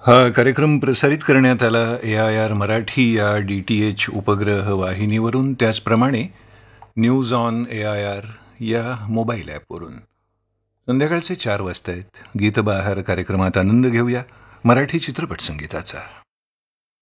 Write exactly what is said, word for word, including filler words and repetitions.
हा कार्यक्रम प्रसारित करण्यात आला ए आय आर मराठी या डी टी एच उपग्रह वाहिनीवरून, त्याचप्रमाणे news on A I R या मोबाईल ॲपवरून. संध्याकाळचे चार वाजता आहेत. गीतबहार कार्यक्रमात आनंद घेऊया मराठी चित्रपट संगीताचा.